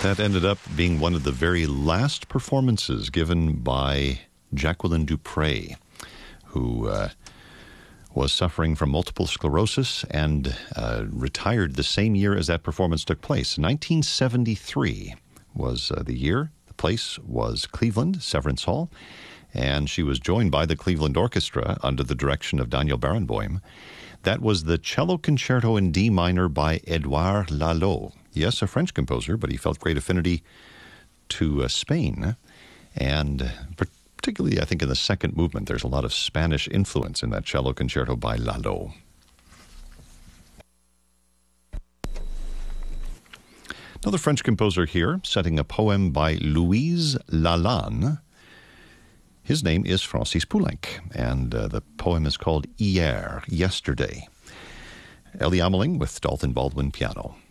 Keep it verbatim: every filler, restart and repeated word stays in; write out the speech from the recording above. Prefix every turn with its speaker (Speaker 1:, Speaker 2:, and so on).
Speaker 1: That ended up being one of the very last performances given by Jacqueline du Pré, who uh, was suffering from multiple sclerosis and uh, retired the same year as that performance took place. nineteen seventy-three was uh, the year. The place was Cleveland, Severance Hall, and she was joined by the Cleveland Orchestra under the direction of Daniel Barenboim. That was the Cello Concerto in D minor by Édouard Lalo. Yes, a French composer, but he felt great affinity to uh, Spain. And particularly, I think, in the second movement, there's a lot of Spanish influence in that cello concerto by Lalo. Another French composer here, setting a poem by Louise Lalande. His name is Francis Poulenc, and uh, the poem is called Hier, Yesterday. Ellie Ameling with Dalton Baldwin piano.